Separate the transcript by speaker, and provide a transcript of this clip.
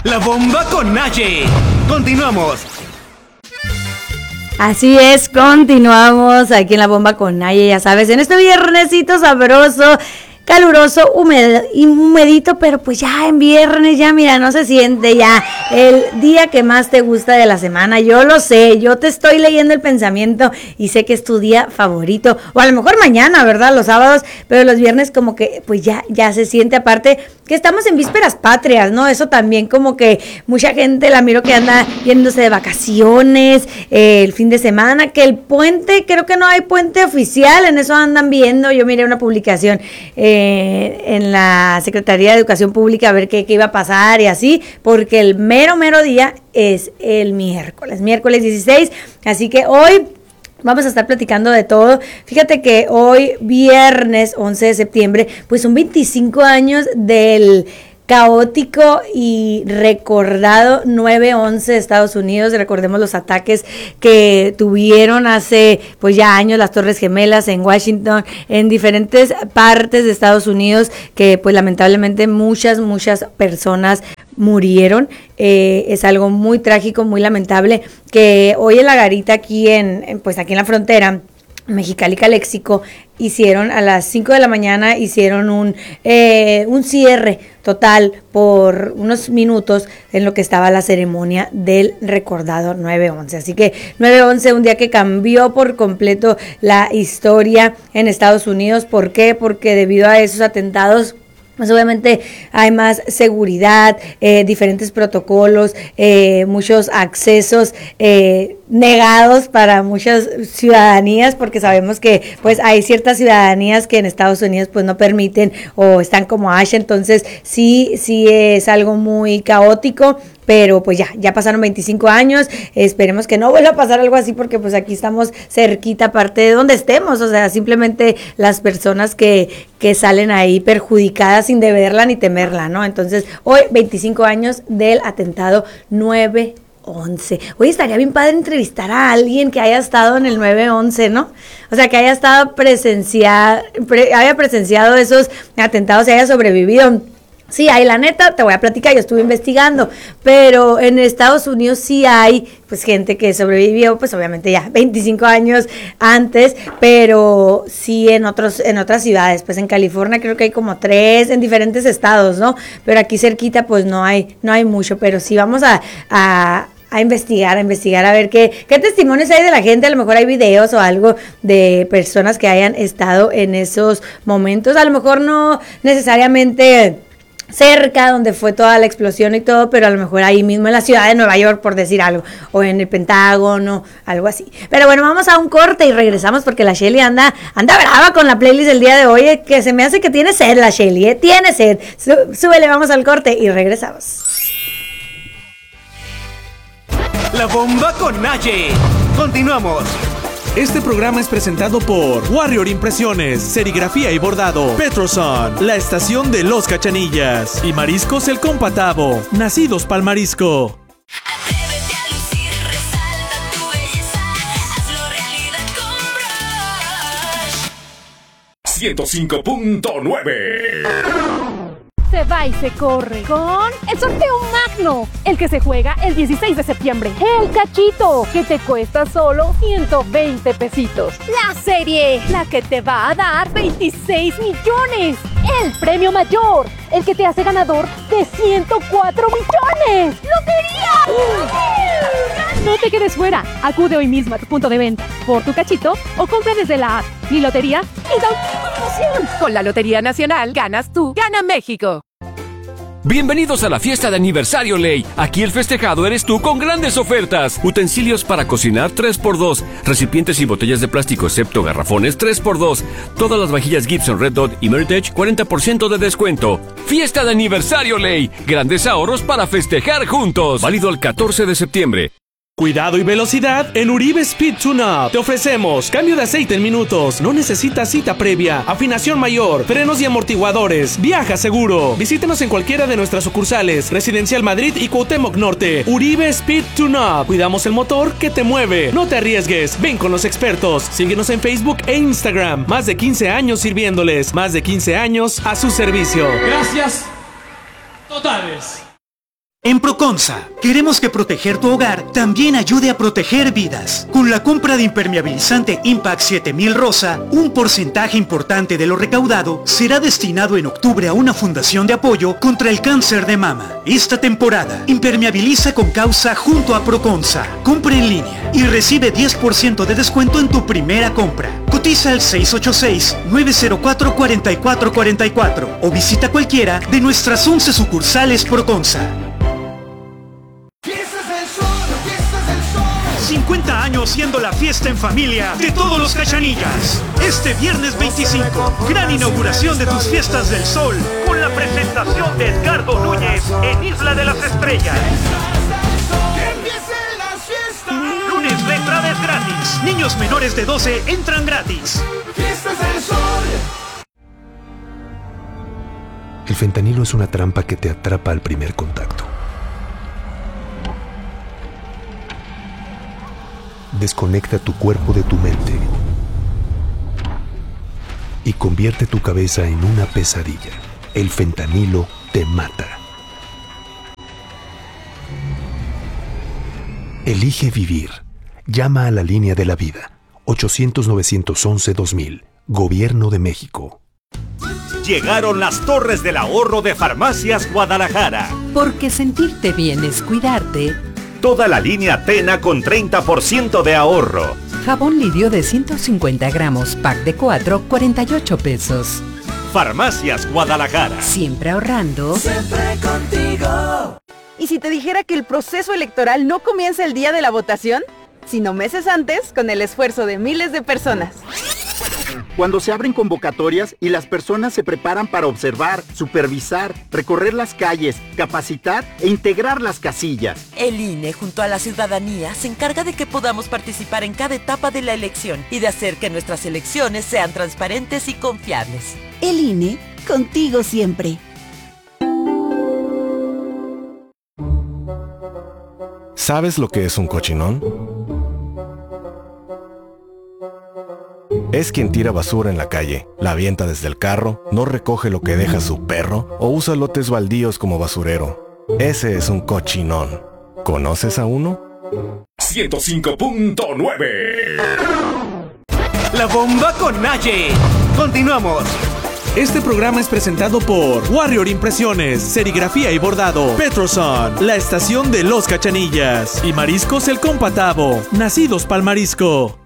Speaker 1: La bomba con Naye. Continuamos.
Speaker 2: Así es, continuamos aquí en La Bomba con Naye, ya sabes, en este viernesito sabroso, caluroso, humedito, pero pues ya en viernes, ya mira, no se siente ya el día que más te gusta de la semana. Yo lo sé, yo te estoy leyendo el pensamiento y sé que es tu día favorito, o a lo mejor mañana, ¿verdad? Los sábados, pero los viernes como que pues ya se siente, aparte que estamos en vísperas patrias, ¿no? Eso también como que mucha gente la miro que anda yéndose de vacaciones el fin de semana, que el puente, creo que no hay puente oficial, en eso andan viendo. Yo miré una publicación en la Secretaría de Educación Pública a ver qué iba a pasar y así, porque el mero día es el miércoles 16, así que hoy vamos a estar platicando de todo. Fíjate que hoy, viernes 11 de septiembre, pues son 25 años del caótico y recordado 9/11 de Estados Unidos. Recordemos los ataques que tuvieron hace pues ya años, las Torres Gemelas en Washington, en diferentes partes de Estados Unidos, que pues lamentablemente muchas personas murieron. Es algo muy trágico, muy lamentable, que hoy en la garita aquí aquí en la frontera Mexicali-Calexico hicieron a las 5 de la mañana, hicieron un cierre total por unos minutos en lo que estaba la ceremonia del recordado 9/11. Así que 9/11, un día que cambió por completo la historia en Estados Unidos. ¿Por qué? Porque debido a esos atentados, pues obviamente hay más seguridad, diferentes protocolos, muchos accesos negados para muchas ciudadanías, porque sabemos que pues hay ciertas ciudadanías que en Estados Unidos pues no permiten o están como Asia. Entonces sí es algo muy caótico, pero pues ya pasaron 25 años, esperemos que no vuelva a pasar algo así, porque pues aquí estamos cerquita, aparte de donde estemos, o sea, simplemente las personas que salen ahí perjudicadas sin deberla ni temerla, ¿no? Entonces, hoy 25 años del atentado 9/11. Oye, estaría bien padre entrevistar a alguien que haya estado en el 9/11, ¿no? O sea, que haya estado haya presenciado esos atentados y haya sobrevivido. Sí, hay, la neta, te voy a platicar, yo estuve investigando, pero en Estados Unidos sí hay pues gente que sobrevivió, pues obviamente ya 25 años antes, pero sí en otras ciudades, pues en California creo que hay como 3, en diferentes estados, ¿no? Pero aquí cerquita pues no hay mucho, pero sí vamos a investigar, a ver qué testimonios hay de la gente. A lo mejor hay videos o algo de personas que hayan estado en esos momentos, a lo mejor no necesariamente cerca donde fue toda la explosión y todo, pero a lo mejor ahí mismo en la ciudad de Nueva York, por decir algo, o en el Pentágono, algo así. Pero bueno, vamos a un corte y regresamos, porque la Shelly anda brava con la playlist del día de hoy, que se me hace que tiene sed la Shelly, tiene sed. Súbele, vamos al corte y regresamos.
Speaker 1: La Bomba con Naye. Continuamos.
Speaker 3: Este programa es presentado por Warrior Impresiones, Serigrafía y Bordado, Petroson, la estación de Los Cachanillas y Mariscos El Compatavo, nacidos pa'l marisco.
Speaker 4: Atrévete a lucir, resalta tu belleza, hazlo realidad con Brush.
Speaker 5: 105.9. Se va y se corre con el sorteo magno, el que se juega el 16 de septiembre. El cachito, que te cuesta solo 120 pesitos. La serie, la que te va a dar 26 millones. El premio mayor, el que te hace ganador de 104 millones. ¡Lotería! No te quedes fuera. Acude hoy mismo a tu punto de venta por tu cachito o compra desde la app Mi Lotería y da una promoción. Con la Lotería Nacional ganas tú, gana México.
Speaker 6: Bienvenidos a la fiesta de aniversario Ley. Aquí el festejado eres tú con grandes ofertas. Utensilios para cocinar 3x2. Recipientes y botellas de plástico excepto garrafones 3x2. Todas las vajillas Gibson Red Dot y Meritage 40% de descuento. Fiesta de aniversario Ley. Grandes ahorros para festejar juntos. Válido el 14 de septiembre.
Speaker 3: Cuidado y velocidad en Uribe Speed Tune-Up. Te ofrecemos cambio de aceite en minutos, no necesitas cita previa, afinación mayor, frenos y amortiguadores. Viaja seguro. Visítenos en cualquiera de nuestras sucursales, Residencial Madrid y Cuauhtémoc Norte. Uribe Speed Tune-Up. Cuidamos el motor que te mueve. No te arriesgues. Ven con los expertos. Síguenos en Facebook e Instagram. Más de 15 años sirviéndoles. Más de 15 años a su servicio.
Speaker 7: Gracias totales. En Proconsa, queremos que proteger tu hogar también ayude a proteger vidas. Con la compra de impermeabilizante Impact 7000 Rosa, un porcentaje importante de lo recaudado será destinado en octubre a una fundación de apoyo contra el cáncer de mama. Esta temporada, impermeabiliza con causa junto a Proconsa. Compra en línea y recibe 10% de descuento en tu primera compra. Cotiza al 686-904-4444 o visita cualquiera de nuestras 11 sucursales Proconsa. 50 años siendo la fiesta en familia de todos los Cachanillas. Este viernes 25, gran inauguración de tus fiestas del sol con la presentación de Edgardo Núñez en Isla de las Estrellas. Lunes de entrada es gratis. Niños menores de 12 entran gratis.
Speaker 8: El fentanilo es una trampa que te atrapa al primer contacto. Desconecta tu cuerpo de tu mente y convierte tu cabeza en una pesadilla. El fentanilo te mata. Elige vivir. Llama a la línea de la vida. 800-911-2000. Gobierno de México.
Speaker 9: Llegaron las torres del ahorro de Farmacias Guadalajara.
Speaker 10: Porque sentirte bien es cuidarte.
Speaker 9: Toda la línea Tena con 30% de ahorro.
Speaker 10: Jabón lirio de 150 gramos, pack de 4, 48 pesos.
Speaker 9: Farmacias Guadalajara.
Speaker 10: Siempre ahorrando.
Speaker 11: Siempre contigo.
Speaker 12: ¿Y si te dijera que el proceso electoral no comienza el día de la votación, sino meses antes, con el esfuerzo de miles de personas?
Speaker 13: Cuando se abren convocatorias y las personas se preparan para observar, supervisar, recorrer las calles, capacitar e integrar las casillas.
Speaker 11: El INE, junto a la ciudadanía, se encarga de que podamos participar en cada etapa de la elección y de hacer que nuestras elecciones sean transparentes y confiables.
Speaker 14: El INE, contigo siempre.
Speaker 15: ¿Sabes lo que es un cochinón? Es quien tira basura en la calle, la avienta desde el carro, no recoge lo que deja su perro o usa lotes baldíos como basurero. Ese es un cochinón. ¿Conoces a uno?
Speaker 1: 105.9 La bomba con Naye. Continuamos.
Speaker 3: Este programa es presentado por Warrior Impresiones, Serigrafía y Bordado, Petroson, la estación de los Cachanillas y Mariscos El Compatavo, nacidos pa'l marisco.